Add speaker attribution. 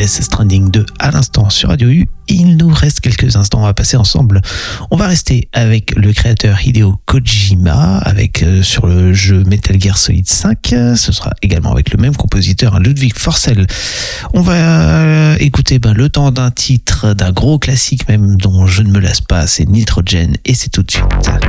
Speaker 1: Death Stranding 2 à l'instant sur Radio U. Il nous reste quelques instants, on va passer ensemble. On va rester avec le créateur Hideo Kojima, avec sur le jeu Metal Gear Solid 5. Ce sera également avec le même compositeur, Ludwig Forssell. On va écouter le temps d'un titre, d'un gros classique même, dont je ne me lasse pas, c'est Nitrogen, et c'est tout de suite.